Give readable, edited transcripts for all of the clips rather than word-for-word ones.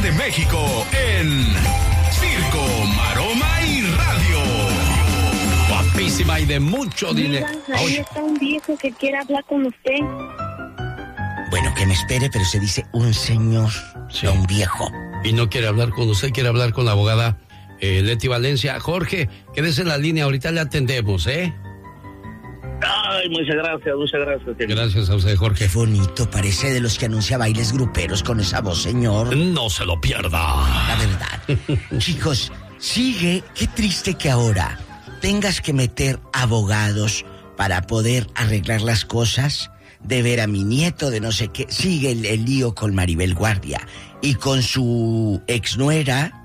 de México en Circo, Maroma y Radio. Guapísima y de mucho dinero. Ahí está un viejo que quiere hablar con usted. Bueno, que me espere, pero se dice un señor, sí, no un viejo. Y no quiere hablar con usted, quiere hablar con la abogada Leti Valencia. Jorge, quédese en la línea, ahorita le atendemos, ¿eh? Ay, muchas gracias. Gracias a usted, Jorge. Qué bonito, parece de los que anuncia bailes gruperos con esa voz, señor. No se lo pierda. La verdad. Chicos, sigue, qué triste que ahora tengas que meter abogados para poder arreglar las cosas, de ver a mi nieto, de no sé qué. Sigue el lío con Maribel Guardia y con su exnuera,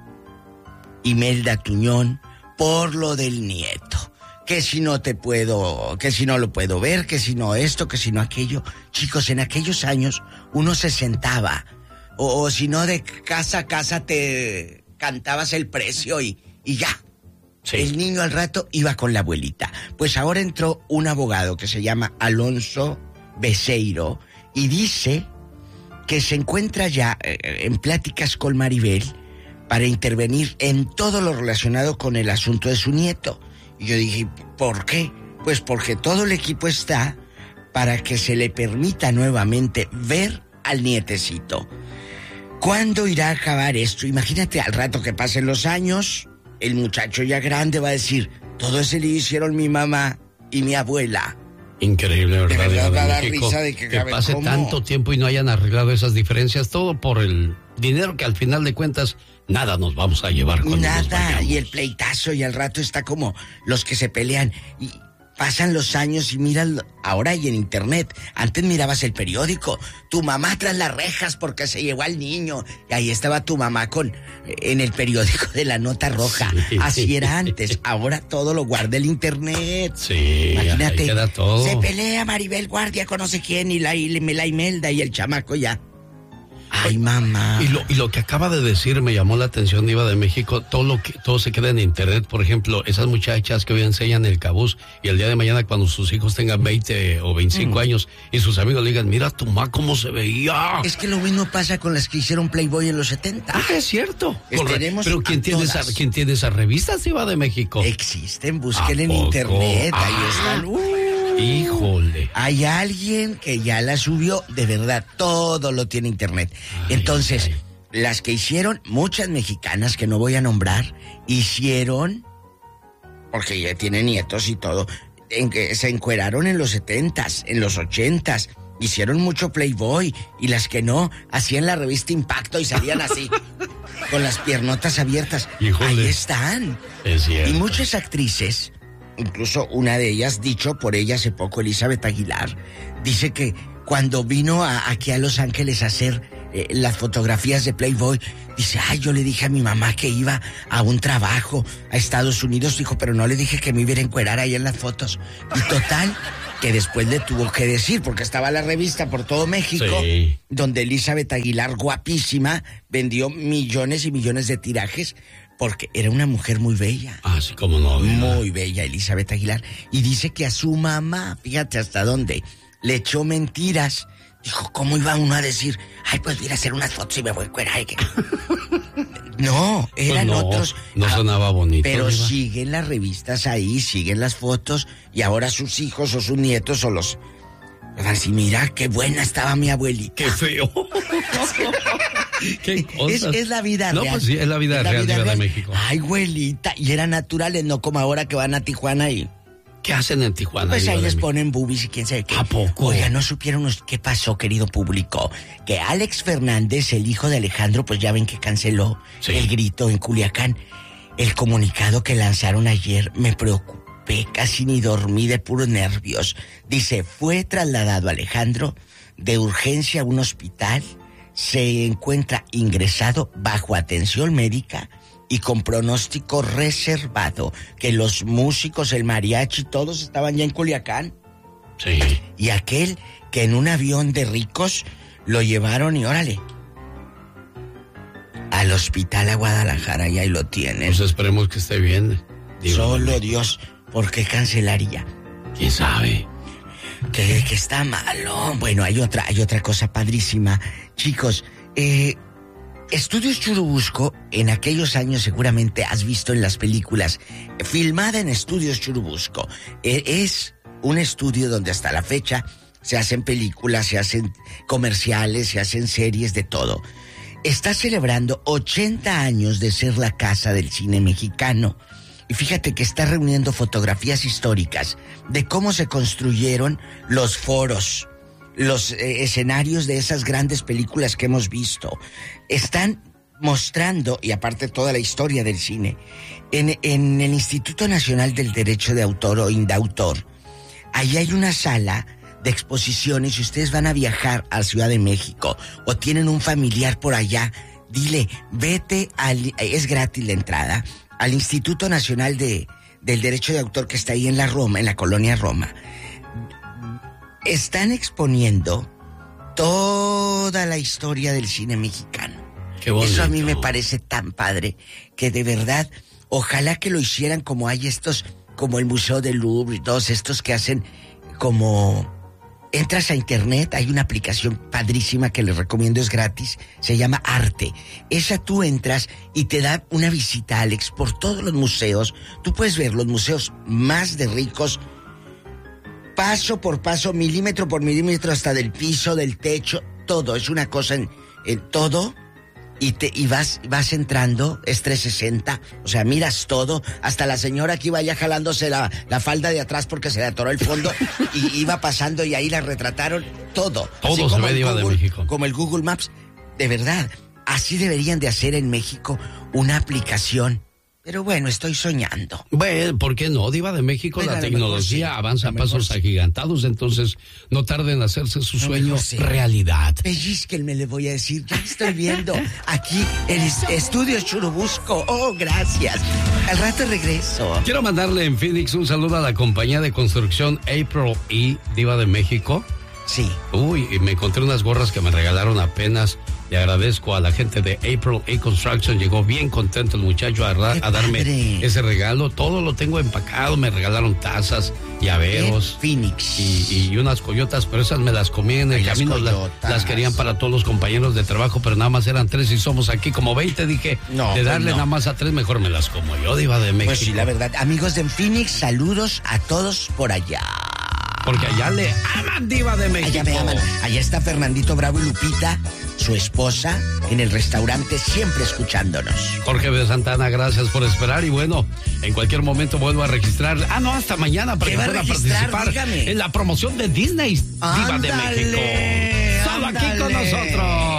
Imelda Tuñón, por lo del nieto. Que si no te puedo, que si no lo puedo ver, que si no esto, que si no aquello. Chicos, en aquellos años uno se sentaba, o si no de casa a casa te cantabas el precio y ya. Sí. El niño al rato iba con la abuelita. Pues ahora entró un abogado que se llama Alonso Beceiro y dice que se encuentra ya en pláticas con Maribel para intervenir en todo lo relacionado con el asunto de su nieto. Y yo dije, ¿por qué? Pues porque todo el equipo está para que se le permita nuevamente ver al nietecito. ¿Cuándo irá a acabar esto? Imagínate al rato que pasen los años, el muchacho ya grande va a decir, todo ese le hicieron mi mamá y mi abuela. Increíble, ¿verdad? De verdad, de va a dar México, risa de que pase ¿cómo? Tanto tiempo y no hayan arreglado esas diferencias, todo por el dinero que al final de cuentas nada nos vamos a llevar cuando nos vayamos. Y el pleitazo, y al rato está como los que se pelean y pasan los años y miran, ahora hay en internet, antes mirabas el periódico, tu mamá tras las rejas porque se llevó al niño, y ahí estaba tu mamá en el periódico de la nota roja, sí. Así era antes, ahora todo lo guarda el internet. Sí, imagínate, ahí queda todo. Se pelea Maribel Guardia con no sé quién y la Imelda y el chamaco ya. Ay, mamá. Y lo que acaba de decir me llamó la atención, Diva de México, todo se queda en internet. Por ejemplo, esas muchachas que hoy enseñan el cabuz y el día de mañana cuando sus hijos tengan 20 o 25 años y sus amigos le digan, mira tu mamá cómo se veía. Es que lo mismo pasa con las que hicieron Playboy en los 70. Ah, es cierto. Pero ¿quién tiene esas revistas, Diva de México? Existen, busquen en internet, ahí están. Híjole. Hay alguien que ya la subió, de verdad, todo lo tiene internet. Entonces, las que hicieron, muchas mexicanas que no voy a nombrar, hicieron, porque ya tienen nietos y todo, en que se encueraron en los 70s, en los 80s, hicieron mucho Playboy, y las que no, hacían la revista Impacto y salían así, con las piernotas abiertas. Híjole. Ahí están. Es cierto. Y muchas actrices, incluso una de ellas, dicho por ella hace poco, Elizabeth Aguilar, dice que cuando vino aquí a Los Ángeles a hacer las fotografías de Playboy, dice, yo le dije a mi mamá que iba a un trabajo a Estados Unidos, dijo, pero no le dije que me iba a encuerar ahí en las fotos. Y total, que después le tuvo que decir, porque estaba la revista por todo México, sí, donde Elizabeth Aguilar, guapísima, vendió millones y millones de tirajes, porque era una mujer muy bella. Ah, sí, cómo no. Muy bella, Elizabeth Aguilar. Y dice que a su mamá, fíjate hasta dónde, le echó mentiras. Dijo, ¿cómo iba uno a decir? Pues voy a hacer unas fotos y me voy a encuerar. No, eran pues no, otros. No sonaba bonito. Pero ¿verdad? Siguen las revistas ahí, siguen las fotos, y ahora sus hijos o sus nietos o los... Así, mira, qué buena estaba mi abuelita. ¡Qué feo! ¿Qué cosas? Es la vida real. No, pues sí, es la vida real de México. Ay, abuelita, y eran naturales, no como ahora que van a Tijuana y... ¿Qué hacen en Tijuana? Pues ahí les ponen boobies y quién sabe qué. ¿A poco? Oiga, ¿no supieron qué pasó, querido público? Que Alex Fernández, el hijo de Alejandro, pues ya ven que canceló el grito en Culiacán. El comunicado que lanzaron ayer me preocupé, casi ni dormí de puros nervios. Dice, fue trasladado Alejandro de urgencia a un hospital, se encuentra ingresado bajo atención médica y con pronóstico reservado, que los músicos, el mariachi, todos estaban ya en Culiacán. Sí. Y aquel que en un avión de ricos lo llevaron y órale, al hospital a Guadalajara, y ahí lo tienen. Pues esperemos que esté bien. Solo Dios, ¿por qué cancelaría? ¿Quién sabe? Que está malo. Bueno, hay otra cosa padrísima. Chicos, Estudios Churubusco, en aquellos años seguramente has visto en las películas, filmada en Estudios Churubusco. Es un estudio donde hasta la fecha se hacen películas, se hacen comerciales, se hacen series, de todo. Está celebrando 80 años de ser la casa del cine mexicano. Y fíjate que está reuniendo fotografías históricas de cómo se construyeron los foros, los escenarios de esas grandes películas que hemos visto. Están mostrando, y aparte toda la historia del cine, en el Instituto Nacional del Derecho de Autor o Indautor. Ahí hay una sala de exposiciones. Si ustedes van a viajar a Ciudad de México o tienen un familiar por allá, dile, vete es gratis la entrada, al Instituto Nacional del Derecho de Autor que está ahí en la Roma, en la colonia Roma. Están exponiendo toda la historia del cine mexicano. Qué bonito. Eso a mí me parece tan padre que de verdad, ojalá que lo hicieran como hay estos, como el Museo del Louvre y todos estos que hacen como... Entras a internet, hay una aplicación padrísima que les recomiendo, es gratis, se llama Arte. Esa tú entras y te da una visita, Alex, por todos los museos. Tú puedes ver los museos más de ricos, paso por paso, milímetro por milímetro, hasta del piso, del techo, todo. Es una cosa en todo. Y vas entrando, es 360, o sea, miras todo, hasta la señora que iba ya jalándose la falda de atrás porque se le atoró el fondo y iba pasando y ahí la retrataron, todo. Todo se ve, Diva de México. Como el Google Maps, de verdad, así deberían de hacer en México una aplicación. Pero bueno, estoy soñando. Bueno, ¿por qué no? Diva de México, bueno, la tecnología avanza a pasos agigantados, entonces no tarden en hacerse su sueño realidad. Pellizquenme, le voy a decir, ya estoy viendo aquí en Estudios Churubusco. Oh, gracias. Al rato regreso. Quiero mandarle en Phoenix un saludo a la compañía de construcción April E, Diva de México. Sí. Uy, y me encontré unas gorras que me regalaron apenas. Le agradezco a la gente de April A Construction. Llegó bien contento el muchacho a darme ese regalo. Todo lo tengo empacado. Me regalaron tazas, llaveros. Phoenix. Y unas coyotas, pero esas me las comí en el camino. Las querían para todos los compañeros de trabajo, pero nada más eran 3 y somos aquí como 20. Dije, de darle nada más a 3, mejor me las como yo, Diva de México. Pues sí, la verdad. Amigos de Phoenix, saludos a todos por allá. Porque allá le aman, Diva de México. Allá me aman. Allá está Fernandito Bravo y Lupita, su esposa, en el restaurante, siempre escuchándonos. Jorge de Santana, gracias por esperar. Y bueno, en cualquier momento vuelvo a registrar. Hasta mañana para que pueda participar en la promoción de Disney, Diva de México. Solo aquí con nosotros.